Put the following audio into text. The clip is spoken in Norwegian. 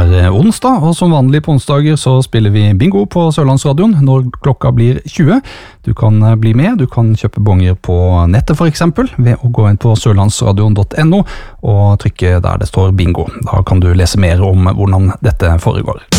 onsdag, og som vanlig på onsdager så spiller vi bingo på Sørlandsradioen når klokka blir 20. Du kan bli med, du kan kjøpe bonger på nettet for eksempel, ved å gå inn på sørlandsradion.no og trykke der det står bingo. Da kan du lese mer om hvordan dette foregår.